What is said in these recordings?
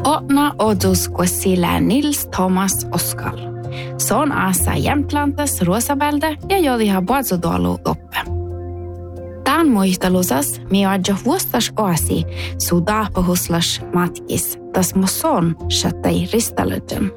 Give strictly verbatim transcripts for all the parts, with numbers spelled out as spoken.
Åtna odus kuessillä Nils Thomas Oskal. Se on aassa Jämtlantas Ruosabälde ja jodiha puolsotuolu oppe. Tämän muistelusas mi adjo vuostas oasi sudaapahuslas matkis, tas muson shattai ristalödön.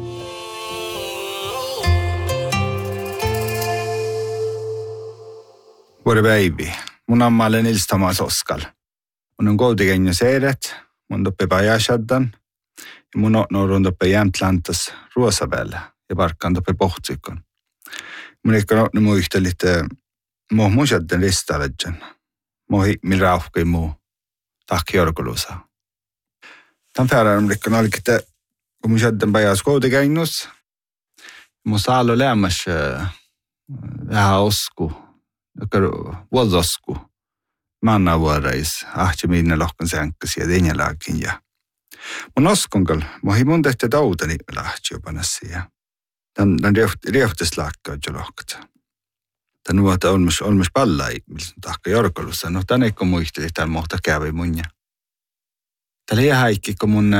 Vuori päivi. Mun ammalle Nils Thomas Oskal. Mun on koutikenjo seeret, mun toppe pajashaddan ja mun otnoorun toppe Jämtlantas Ruosabälde ja parkkaan toppe pohtsikon. Mun ikka otnu muistelit Mo muisjadden ristalödön. Mo himmil rauhkei muu tahki jorgulusa. Tämän färän mun ikka nalkite, kun muisjadden pajas koutikenjus. Mun saalo lämmäs vähän osku. Joka vuodosku. Manna vuorais. Ahti minne lohkan sänkkäsi ja tenjälaakin. Ja mun oskunkal. Mo hi mun tehty tautani lahti jopa nässiä. Tän riehtis laakkaa jo lohkata. Tän nuota olmis, olmis pallai, missä tahka jorkolussa. No tän eikko muisteli, tän mohta kävi munja. Täällä ei häikki, kun mun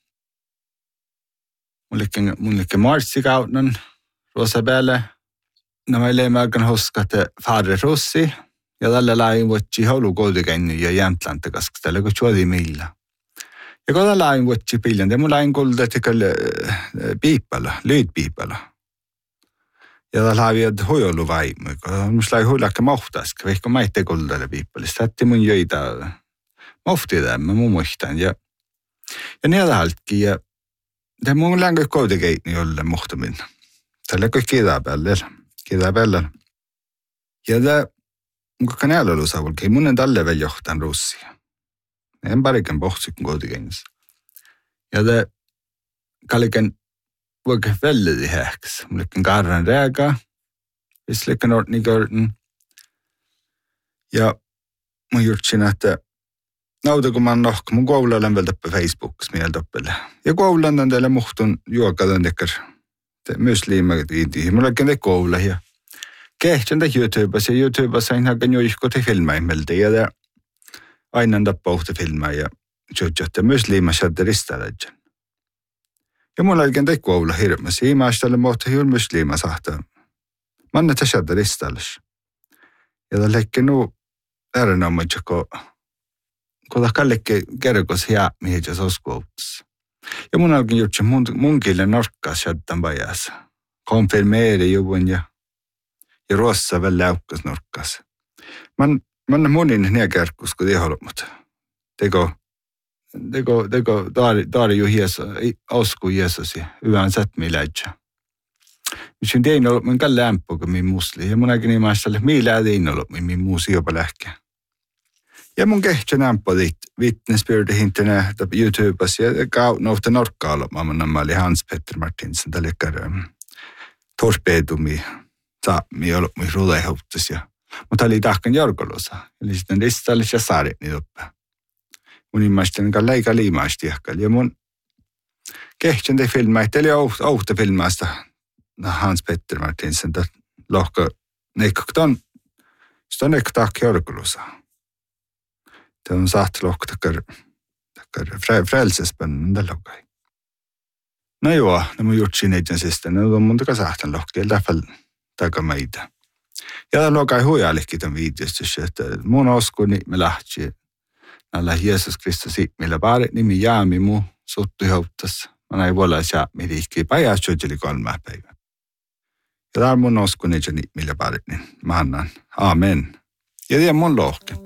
mun liikke marssikautnan Ruosabälde. Nämä ei leimääkään hoskat färre russi. Ja tällä lain vuotsi haulu koutikenni ja Jämtlanta, koska tällä kun juodi millä. Ja kun tällä lain vuotsi piljan, te mun lain kuulta kyllä piippala, lyyt piippala. Ja tällä haviad huijolu vaimu, kun mus lai huilakka mohtask, vaikka mä ette kuulta piippalista. Tätti mun jöitä mohti tämä, mun muistan. Ja, ja niin täältäkin. Ja te mun lain kuin koutikenni jolle mohtamin. Tällä kun kidaa päälle. Kidaa päälle. Ja tämä mun kanalalla saavulkin, mun en tälle vielä johtan russia. En parikin pohtsikun koutikengissä. Ja tämä kalliken voikin välillä hähkäs. Mun liikin karran rääkaa. Vis liikin ortni körten. Ja mun jutsin, että nauta kun mä oon nohka, mun koulu olen vielä toppe Facebookissa mieltä oppille. Ja koulu on teille muhtun juokadan tekkar. Myös liimäket viitiin. Mulla liikin te koulu ja kehtän te YouTubessa ja YouTubessa en hakan juisko te filmaimelta ja aina tappa uhta filmaa ja tjotjotta myös liimassa te ristalödön. Ja mulla liikin te koulu hirveästi. Imäställe muuta juuri myös liima sahtaa. Manna tässä te ristalös. Ja tällä liikin nuu äärenommat joko kun tämä kallikki kerkos hää mihin jos oskuutus. Ja mun alkin juttu mun, mun kielen norkkaa sieltä vajassa. Konfirmeeri juvun ja ja Ruossa vielä läukkas norkkas. Man man monin ne kerkkus kun ei halua mutta. Teko teko teko taari taari ju hies osku Jeesus ja yhden sätmiläjä. Missä tein ollut mun kalle lämpö kun min musli ja munakin niin maastalle millä tein ollut min muusi jopa lähkä. Ja mun kehtö lämpö dit vittnesbyrde hintene YouTubessa ja kau nouta norkkaa ollut mamma oli Hans Petter Martinsen tälle kerran. Torpedumi mi ollut mun ruudaihuttas ja mutta oli tahkan jorgolusa. Eli sitten ristallis ja saarit niitä oppaa. Mun immaisten kanssa leika liimaasti ehkäli. Ja mun kehtön te filmaita, eli ouhta filmaasta Hans Petter Martinsen, että lohka neikakton, sitä on neikka tahka jorgolusa. Tämä on saat lohka takkar, takkar frälsespännen lohkai. No joo, ne mun jutsin eitten sistä, ne on mun takaa saatan lohka, ja lähfäl takaa meitä. Ja lokai huijalikin tämän videosta, että mun oskuni me lähti. Näillä Jeesus Kristus millä pari nimi jaami muu suttu houttas. Mä näin vuolla saa mi liikki päivää syöteli kolmea päivää. Ja täällä mun oskuni millä pari niin mä annan. Amen. Ja tiedän mun lohke.